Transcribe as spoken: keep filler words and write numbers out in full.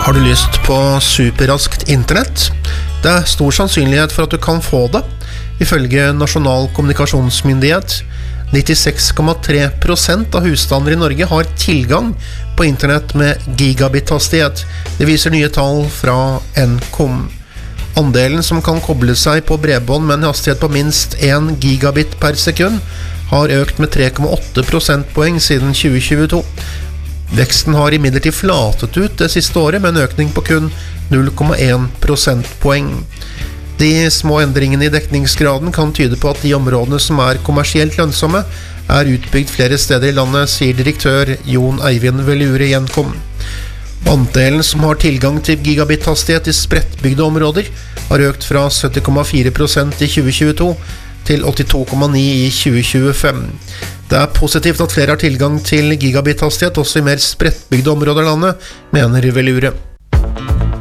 Har du lyst på superraskt internett? Det er stor sannsynlighet for at du kan få det. Ifølge Nasjonal kommunikasjonsmyndighet, nittiseks komma tre prosent av husstander i Norge har tilgang på internett med gigabit-hastighet. Det viser nye tall fra Nkom. Andelen som kan koble seg på bredbånd med en hastighet på minst én gigabit per sekund har økt med tre komma åtte prosentpoeng siden tjue tjueto. Veksten har imidlertid flatet ut det siste året med en økning på kun null komma én prosentpoeng. De små endringene i dekningsgraden kan tyde på at de områdene som er kommersielt lønnsomme er utbygd flere steder i landet, sier direktør Jon Eivind Velure i Nkom. Andelen som har tilgang til gigabit-hastighet i sprettbygde områder har økt fra sytti komma fire prosent i tjue tjueto til åttito komma ni prosent i tjue tjuefem. Det er positivt at flere har tilgang til gigabit-hastighet også i mer sprettbygde områder av landet, mener Velure.